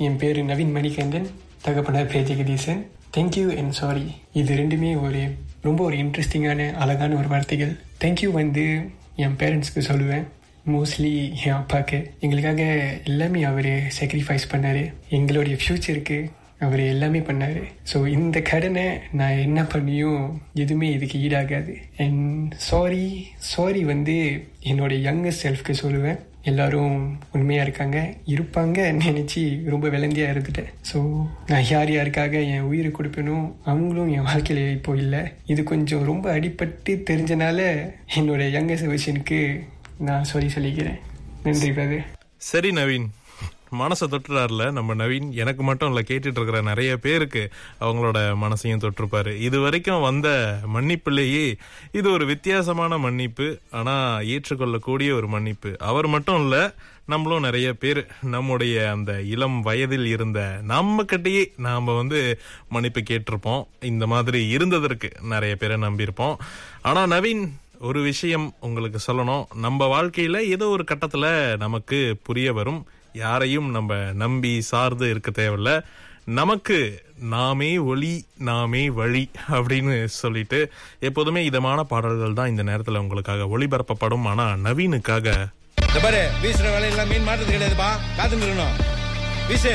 என் பேர் நவீன் மணிகண்டன், தகப்பனார் பேர் ஜெகதீசன். தேங்க்யூ அண்ட் சாரி, இது ரெண்டுமே ரொம்ப ஒரு இன்ட்ரெஸ்டிங்கான அழகான ஒரு வார்த்தைகள். தேங்க்யூ என் பேரண்ட்ஸ்க்கு சொல்லுவேன், மோஸ்ட்லி என் அப்பாவுக்கு. எங்களுக்காக எல்லாமே அவர் சாக்ரிஃபைஸ் பண்ணார், எங்களுடைய ஃப்யூச்சருக்கு அவர் எல்லாமே பண்ணார். ஸோ இந்த கடனை நான் என்ன பண்ணியும் எதுவுமே இதுக்கு ஈடாகாது. அண்ட் சாரி என்னோட யங்கஸ்ட் செல்ஃப்க்கு சொல்லுவேன். எல்லாரும் உண்மையாக இருப்பாங்க நினச்சி ரொம்ப விளந்தியாக இருந்துட்டேன். ஸோ நான் யாருக்காக என் உயிரை கொடுப்பேனோ அவங்களும் என் வாழ்க்கையில் இப்போ இல்லை. இது கொஞ்சம் ரொம்ப அடிபட்டு தெரிஞ்சனால என்னோட யங்கஸ்ட் வெர்ஷனுக்கு நான் சொல்லிக்கிறேன். நன்றி பிரதர். சரி நவீன், மனசை தொட்டுறாருல நம்ம நவீன். எனக்கு மட்டும் இல்ல, கேட்டுட்டு இருக்கிற நிறைய பேருக்கு அவங்களோட மனசையும் தொட்டிருப்பாரு. இது வரைக்கும் வந்த மன்னிப்புலேயே இது ஒரு வித்தியாசமான மன்னிப்பு, ஆனா ஏற்றுக்கொள்ளக்கூடிய ஒரு மன்னிப்பு. அவர் மட்டும் இல்ல, நம்மளும் நிறைய பேர் நம்முடைய அந்த இளம் வயதில் இருந்த நம்ம கிட்டயே நாம மன்னிப்பு கேட்டிருப்போம். இந்த மாதிரி இருந்ததற்கு நிறைய பேரை நம்பியிருப்போம். ஆனா நவீன், ஒரு விஷயம் உங்களுக்கு சொல்லணும். நம்ம வாழ்க்கையில ஏதோ ஒரு கட்டத்துல நமக்கு புரிய வரும், யாரையும் நம்ம நம்பி சார்ந்து இருக்க தேவையில்ல, நமக்கு நாமே ஒளி நாமே வழி அப்படின்னு சொல்லிட்டு எப்போதுமே இதமான பாடல்கள் தான் இந்த நேரத்துல உங்களுக்காக ஒளிபரப்பப்படும். ஆனா நவீனுக்காக வீசுற வேலையெல்லாம் மீன் மாட்டது கிடையாதுப்பா, காத்துன்னு இருக்கணும். வீசு.